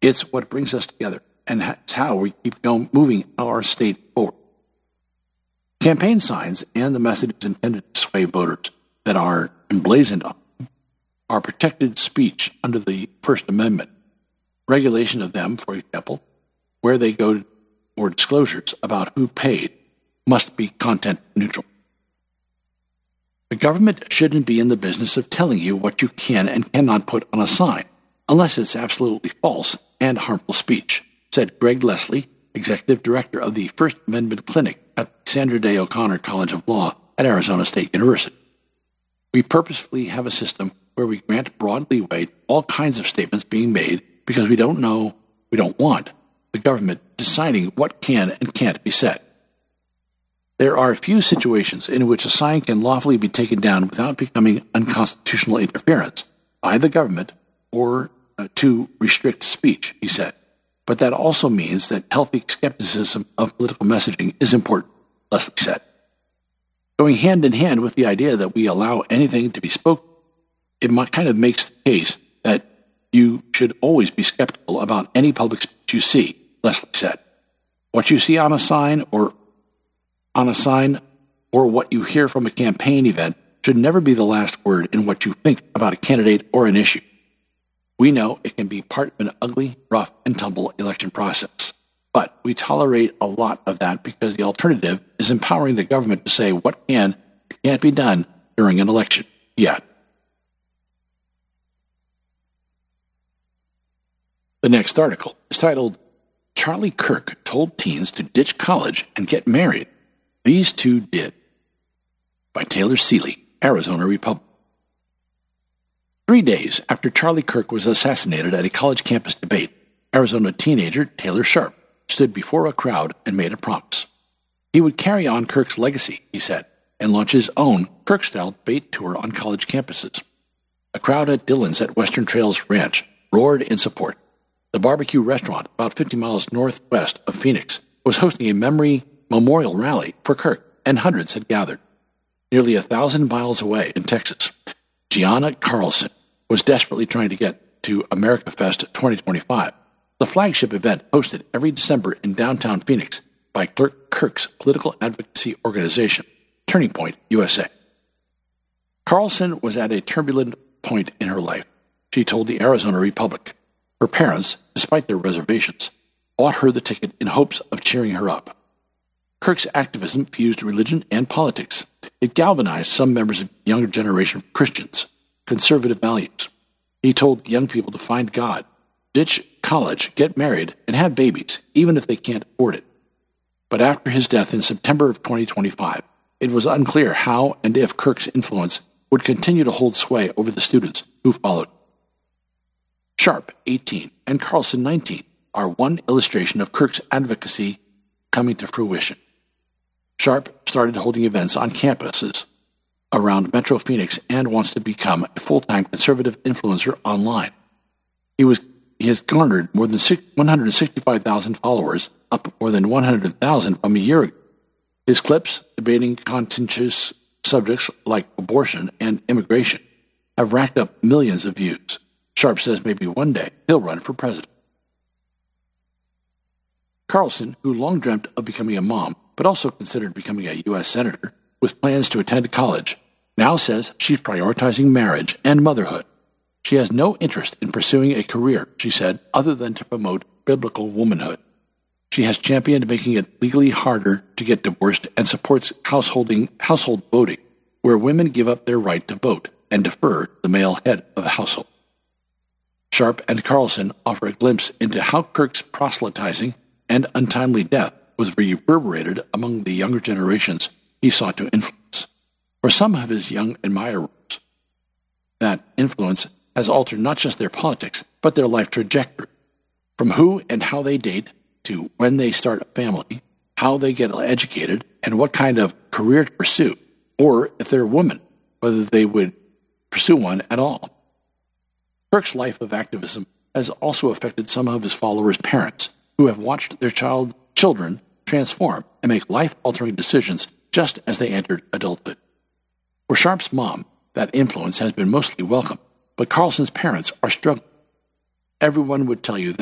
It's what brings us together, and it's how we keep moving our state forward. Campaign signs and the messages intended to sway voters that are emblazoned on them are protected speech under the First Amendment. Regulation of them, for example, where they go or disclosures about who paid, must be content neutral. The government shouldn't be in the business of telling you what you can and cannot put on a sign, unless it's absolutely false and harmful speech, said Greg Leslie, Executive Director of the First Amendment Clinic at Sandra Day O'Connor College of Law at Arizona State University. We purposefully have a system where we grant broad leeway to all kinds of statements being made because we don't want the government deciding what can and can't be said. There are a few situations in which a sign can lawfully be taken down without becoming unconstitutional interference by the government or to restrict speech, he said. But that also means that healthy skepticism of political messaging is important, Leslie said. Going hand in hand with the idea that we allow anything to be spoken, it kind of makes the case that you should always be skeptical about any public speech you see, Leslie said. What you see on a sign or what you hear from a campaign event should never be the last word in what you think about a candidate or an issue. We know it can be part of an ugly, rough, and tumble election process, but we tolerate a lot of that because the alternative is empowering the government to say what can and can't be done during an election yet. The next article is titled, Charlie Kirk Told Teens to Ditch College and Get Married. These Two Did, by Taylor Seeley, Arizona Republic. 3 days after Charlie Kirk was assassinated at a college campus debate, Arizona teenager Taylor Sharp stood before a crowd and made a promise. He would carry on Kirk's legacy, he said, and launch his own Kirk-style debate tour on college campuses. A crowd at Dillon's at Western Trails Ranch roared in support. The barbecue restaurant, about 50 miles northwest of Phoenix, was hosting a memorial rally for Kirk, and hundreds had gathered. Nearly 1,000 miles away in Texas, Gianna Carlson was desperately trying to get to America Fest 2025, the flagship event hosted every December in downtown Phoenix by Kirk's political advocacy organization, Turning Point USA. Carlson was at a turbulent point in her life, she told the Arizona Republic. Her parents, despite their reservations, bought her the ticket in hopes of cheering her up. Kirk's activism fused religion and politics. It galvanized some members of the younger generation of Christians, conservative values. He told young people to find God, ditch college, get married, and have babies, even if they can't afford it. But after his death in September of 2025, it was unclear how and if Kirk's influence would continue to hold sway over the students who followed. Sharp, 18, and Carlson, 19, are one illustration of Kirk's advocacy coming to fruition. Sharp started holding events on campuses around Metro Phoenix and wants to become a full-time conservative influencer online. He has garnered more than 165,000 followers, up more than 100,000 from a year ago. His clips, debating contentious subjects like abortion and immigration, have racked up millions of views. Sharp says maybe one day he'll run for president. Carlson, who long dreamt of becoming a mom, but also considered becoming a U.S. senator, with plans to attend college, now says she's prioritizing marriage and motherhood. She has no interest in pursuing a career, she said, other than to promote biblical womanhood. She has championed making it legally harder to get divorced and supports household voting, where women give up their right to vote and defer to the male head of a household. Sharp and Carlson offer a glimpse into how Kirk's proselytizing and untimely death was reverberated among the younger generations he sought to influence. For some of his young admirers, that influence has altered not just their politics, but their life trajectory. From who and how they date to when they start a family, how they get educated, and what kind of career to pursue, or if they're a woman, whether they would pursue one at all. Kirk's life of activism has also affected some of his followers' parents, who have watched their children transform and make life-altering decisions just as they entered adulthood. For Sharp's mom, that influence has been mostly welcome, but Carlson's parents are struggling. Everyone would tell you